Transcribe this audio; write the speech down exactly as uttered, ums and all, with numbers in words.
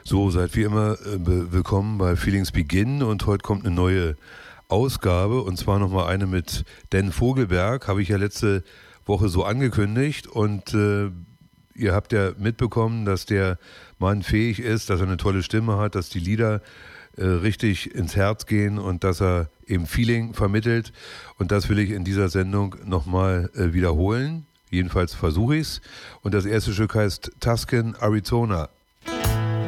So, seid wie immer äh, willkommen bei Feelings Begin und heute kommt eine neue Ausgabe und zwar nochmal eine mit Dan Vogelberg, habe ich ja letzte Woche so angekündigt und äh, ihr habt ja mitbekommen, dass der Mann fähig ist, dass er eine tolle Stimme hat, dass die Lieder äh, richtig ins Herz gehen und dass er eben Feeling vermittelt und das will ich in dieser Sendung nochmal äh, wiederholen, jedenfalls versuche ich es und das erste Stück heißt Tucson, Arizona.